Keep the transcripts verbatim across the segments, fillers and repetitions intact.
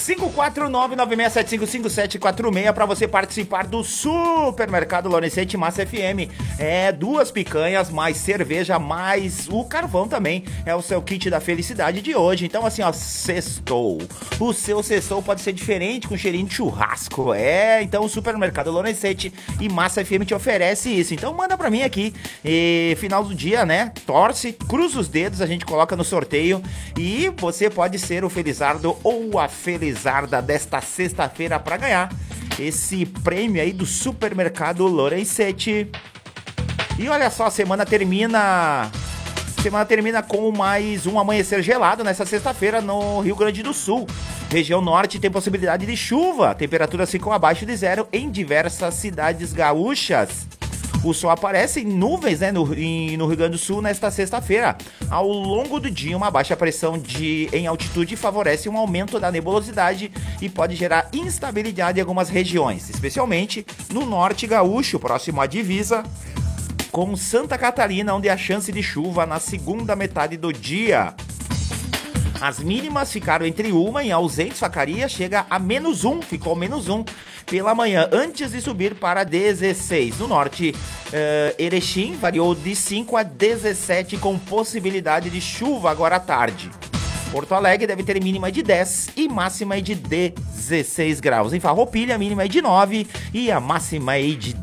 cinco quatro nove nove seis sete cinco cinco sete quatro seis para você participar do Supermercado Lorenzetti Massa F M. É, duas picanhas, mais cerveja, mais o carvão também. É o seu kit da felicidade de hoje. Então assim, ó, sextou. O seu sextou pode ser diferente, com cheirinho de churrasco. É, então o Supermercado Lorenzetti e Massa F M te oferece isso. Então manda pra mim aqui. E final do dia, né? Torce, cruza os dedos, a gente coloca no sorteio. E você pode ser o felizardo ou a felizarda desta sexta-feira para ganhar esse prêmio aí do Supermercado Lorenzetti. E olha só, a semana termina... Semana termina com mais um amanhecer gelado nessa sexta-feira no Rio Grande do Sul. Região norte tem possibilidade de chuva. Temperaturas ficam abaixo de zero em diversas cidades gaúchas. O sol aparece em nuvens, né, no, em, no Rio Grande do Sul nesta sexta-feira. Ao longo do dia, uma baixa pressão de, em altitude favorece um aumento da nebulosidade e pode gerar instabilidade em algumas regiões, especialmente no norte gaúcho, próximo à divisa com Santa Catarina, onde há chance de chuva na segunda metade do dia. As mínimas ficaram entre uma em Ausentes, Vacaria, chega a menos um, ficou menos um pela manhã, antes de subir para dezesseis. No norte, uh, Erechim variou de cinco a dezessete, com possibilidade de chuva agora à tarde. Porto Alegre deve ter mínima de dez e máxima de dezesseis graus. Em Farroupilha, a mínima é de nove e a máxima é de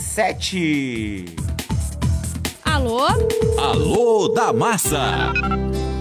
dezessete. Alô? Alô da Massa!